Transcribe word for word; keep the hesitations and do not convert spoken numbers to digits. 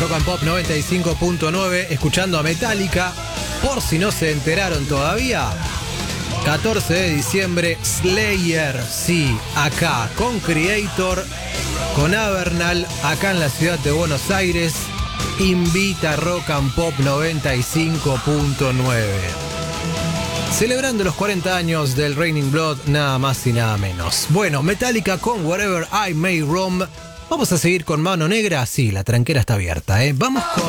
Rock and Pop noventa y cinco punto nueve, escuchando a Metallica. Por si no se enteraron todavía, catorce de diciembre, Slayer, sí, acá, con Creator, con Avernal, acá en la ciudad de Buenos Aires, invita Rock and Pop noventa y cinco punto nueve. Celebrando los cuarenta años del Raining Blood, nada más y nada menos. Bueno, Metallica con Wherever I May Roam. Vamos a seguir con Mano Negra. Sí, la tranquera está abierta, ¿eh? Vamos con...